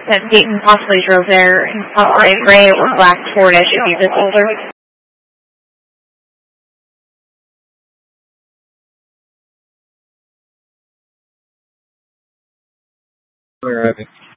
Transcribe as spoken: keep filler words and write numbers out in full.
that Dayton possibly drove there in a gray or black Ford S U V this older. Where are they?